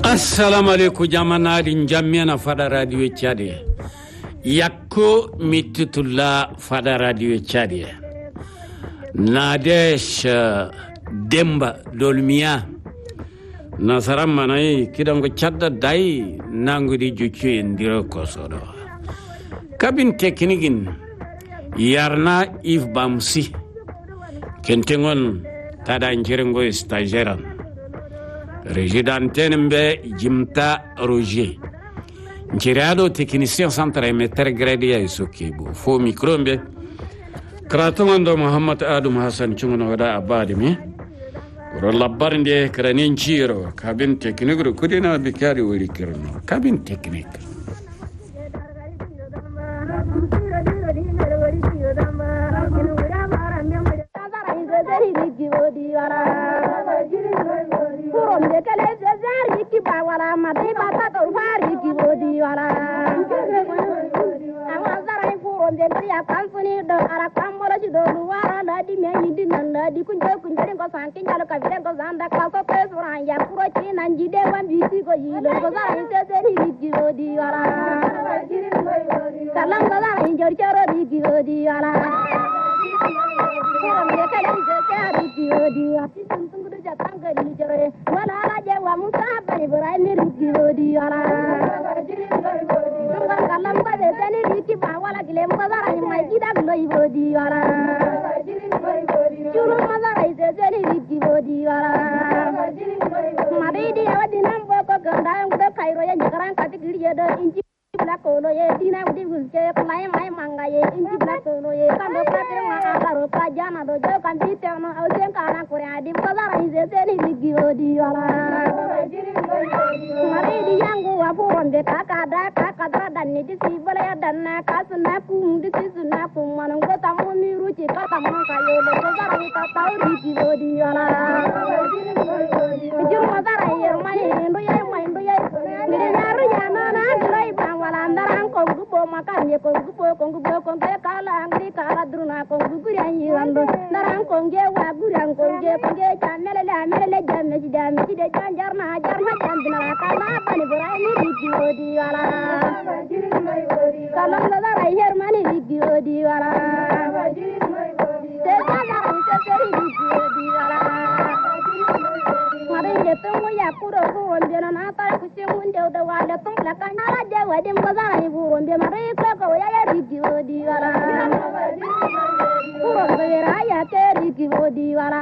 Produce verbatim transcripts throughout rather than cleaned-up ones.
Assalamu alaikum jamana din jamiana fada radio Chadi yakko mitutula fada radio Chadi Nadesh Demba Dolmia Nasaram manai kidango chadda dai nangudi juchu indiro kosodo kabin teknikin yarna if bamsi kentengon tada njirengo stagiaire Résident Mbe Jimta Roger. Njirado technicien centre meter grade ya isokibu. Fo mikrombe. Kratongondo Muhammad Adam Hassan chungono wada abadimi. Ro labarinde kranin chiro kabin technique kudina bikari wori kirno. Kabin technique. Furonde kale zari ki bawala mate bata to fari ki bodi wala ama zara furonde ya kansuni do ara kamora ji do wala la di me yindi nan la di kunjo kunjari ko sanki nyalo ka bire ko zanda ka ko pe suran ya kuro chi nan ji de wan bi ti ko yilo ko zara se zari ki bodi wala kalam zara jor choro ki bodi wala furonde kale zari ki bodi wala tangari jore wala la je wa musa bari burai ni riki odi wala tungan kalam ba de tani riki ba wala gilem ba zara ni mai gida gloi odi wala churu mazara ise tani riki odi wala madidi awadi nambo ko ganda ngudo kairo ya nyakaran kati giriye do inji black ono ye dina udi gulke mai mai manga ye inji black ono ye kando patre ma agaro pajana do jo kan diteno au sen kana kore adi bazara ise teni ligi odi wala mari di yangu wa furonde kaka da kaka da danni di sibala ya danna kasna kum di sisuna kum manon ko tamu mi ruci kata mon kayo le bazara ni ta tau ligi odi wala jum bazara ye mai ndo ye mai ndo ye ngire yaru ya na na dai wala ndaran ko gubo makanye ko gubo ko gubo ko be kala ngri kala druna ko guguri anyi rando ndaran ko nge wa guran ko nge ko nge chanele la mele jamme ci jamme ci de janjar na jar ma jandina kala bani burai ni rigi odi wala kala la rai her mani rigi odi wala se kala se se rigi odi wala mare de tongo ya kuro ko onde na ta ku se munde do wala tong la kana la je wa dem ko zara ni buru onde mare ko ko ya ya rigi odi wala buru be ra ya te rigi odi wala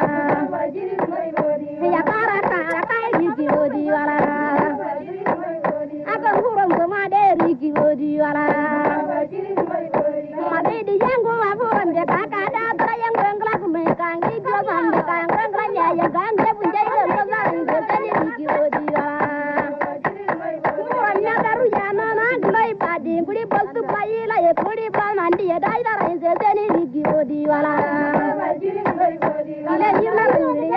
ya kara kara kai rigi odi wala aga buru ko ma de rigi odi wala mare di yango ma buru onde ka ka da tra yang ngla ku me kan gi jo san de kan ngla ya ya gan de bunja ko zara ni de tani rigi odi wala Guri bostu pai la ye guri ba mandi ye dai dara in se se ni rigi odi wala ile ni na